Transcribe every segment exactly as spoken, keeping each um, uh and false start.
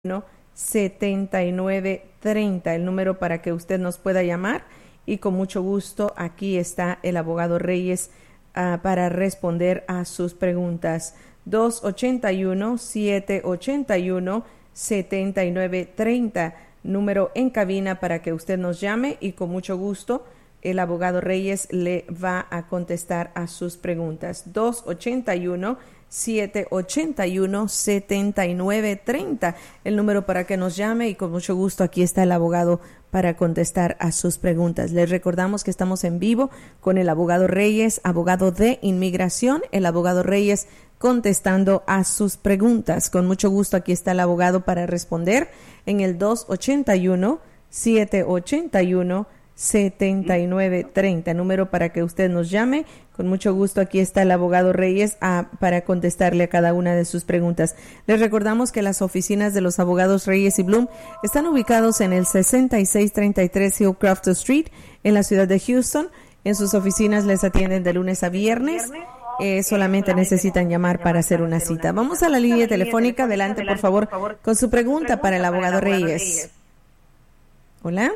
setenta y nueve treinta, el número para que usted nos pueda llamar, y con mucho gusto aquí está el abogado Reyes uh, para responder a sus preguntas. Dos ochenta y uno, siete ochenta y uno, setenta y nueve treinta, número en cabina para que usted nos llame, y con mucho gusto el abogado Reyes le va a contestar a sus preguntas. Dos ochenta y uno, siete ochenta y uno, setenta y nueve treinta, el número para que nos llame, y con mucho gusto aquí está el abogado para contestar a sus preguntas. Les recordamos que estamos en vivo con el abogado Reyes, abogado de inmigración, el abogado Reyes contestando a sus preguntas. Con mucho gusto aquí está el abogado para responder en el dos ochenta y uno, siete ochenta y uno, setenta y nueve treinta, número para que usted nos llame. Con mucho gusto aquí está el abogado Reyes a, para contestarle a cada una de sus preguntas. Les recordamos que las oficinas de los abogados Reyes y Bloom están ubicados en el sesenta y seis treinta y tres Hillcroft Street en la ciudad de Houston. En sus oficinas les atienden de lunes a viernes. Eh, solamente necesitan llamar para hacer una cita. Vamos a la línea telefónica. Adelante, por favor, con su pregunta para el abogado Reyes. Hola.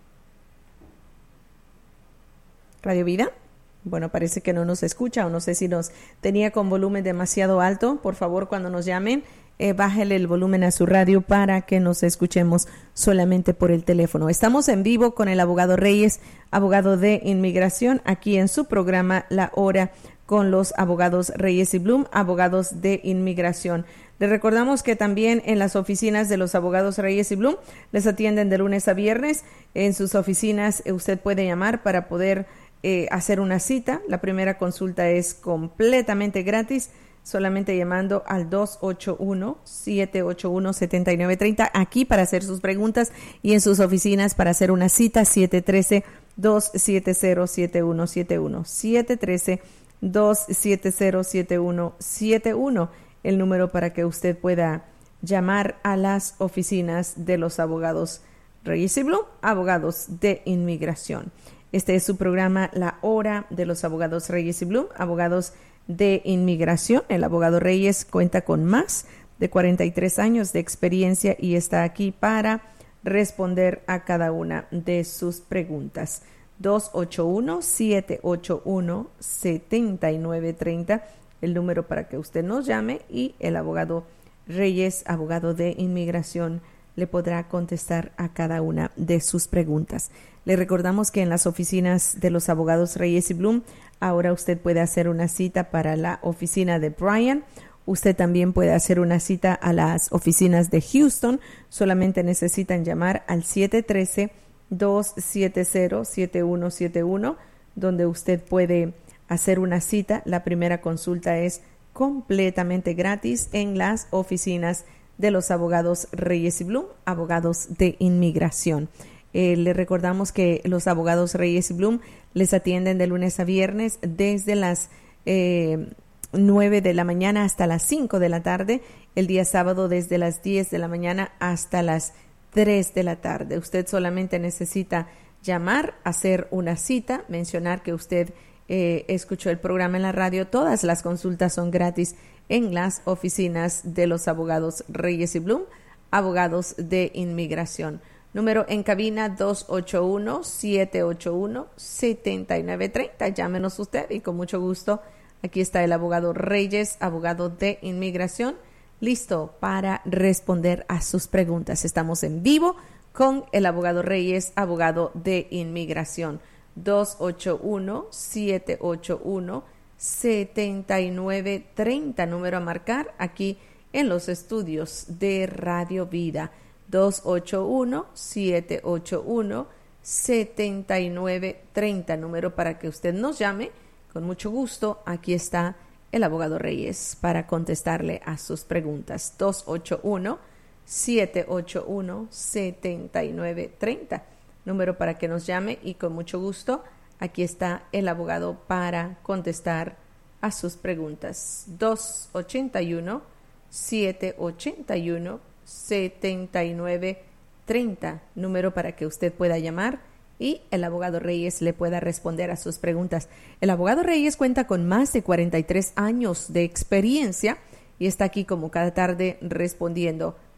Radio Vida. Bueno, parece que no nos escucha, o no sé si nos tenía con volumen demasiado alto. Por favor, cuando nos llamen, eh, bájele el volumen a su radio para que nos escuchemos solamente por el teléfono. Estamos en vivo con el abogado Reyes, abogado de inmigración, aquí en su programa La Hora con los abogados Reyes y Bloom, abogados de inmigración. Les recordamos que también en las oficinas de los abogados Reyes y Bloom les atienden de lunes a viernes. En sus oficinas eh, usted puede llamar para poder eh, hacer una cita. La primera consulta es completamente gratis, solamente llamando al dos ocho uno, siete ocho uno, siete nueve tres cero aquí para hacer sus preguntas, y en sus oficinas para hacer una cita siete uno tres, dos siete cero, siete uno siete uno, siete uno tres, dos siete cero, siete uno siete uno, el número para que usted pueda llamar a las oficinas de los abogados Reyes y Bloom, abogados de inmigración. Este es su programa La Hora de los abogados Reyes y Bloom, abogados de inmigración. El abogado Reyes cuenta con más de cuarenta y tres años de experiencia y está aquí para responder a cada una de sus preguntas. dos ocho uno, siete ocho uno, siete nueve tres cero, el número para que usted nos llame, y el abogado Reyes, abogado de inmigración, le podrá contestar a cada una de sus preguntas. Le recordamos que en las oficinas de los abogados Reyes y Bloom, ahora usted puede hacer una cita para la oficina de Bryan. Usted también puede hacer una cita a las oficinas de Houston. Solamente necesitan llamar al siete uno tres, dos siete cero, siete uno siete uno, donde usted puede hacer una cita. La primera consulta es completamente gratis en las oficinas de los abogados Reyes y Bloom, abogados de inmigración. Eh, le recordamos que los abogados Reyes y Bloom les atienden de lunes a viernes desde las eh, nueve de la mañana hasta las cinco de la tarde, el día sábado desde las diez de la mañana hasta las tres de la tarde. Usted solamente necesita llamar, hacer una cita, mencionar que usted eh, escuchó el programa en la radio. Todas las consultas son gratis en las oficinas de los abogados Reyes y Bloom, abogados de inmigración. Número en cabina dos ocho uno, siete ocho uno, siete nueve tres cero. Llámenos usted y con mucho gusto aquí está el abogado Reyes, abogado de inmigración, listo para responder a sus preguntas. Estamos en vivo con el abogado Reyes, abogado de inmigración. dos ocho uno, siete ocho uno, siete nueve tres cero, número a marcar aquí en los estudios de Radio Vida. dos ocho uno, siete ocho uno, siete nueve tres cero, número para que usted nos llame. Con mucho gusto, aquí está el abogado Reyes para contestarle a sus preguntas. dos ocho uno, siete ocho uno, siete nueve tres cero, número para que nos llame, y con mucho gusto, aquí está el abogado para contestar a sus preguntas. dos ocho uno, siete ocho uno, siete nueve tres cero, número para que usted pueda llamar y el abogado Reyes le pueda responder a sus preguntas. El abogado Reyes cuenta con más de cuarenta y tres años de experiencia y está aquí como cada tarde respondiendo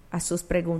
a sus preguntas.